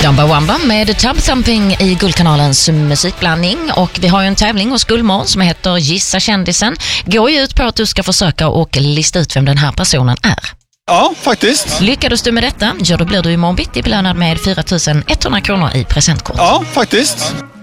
Chumbawamba med Tub Thumping i Guldkanalens musikblandning. Och vi har ju en tävling hos Guldmorgon som heter Gissa kändisen. Går ju ut på att du ska försöka och lista ut vem den här personen är. Ja, faktiskt. Lyckades du med detta, då blir du imorgon bitti belönad med 4 100 kronor i presentkort. Ja, faktiskt.